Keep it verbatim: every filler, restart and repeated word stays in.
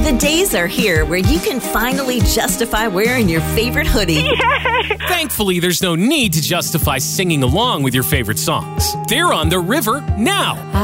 The days are here where you can finally justify wearing your favorite hoodie. Yay! Thankfully, there's no need to justify singing along with your favorite songs. They're on the river now.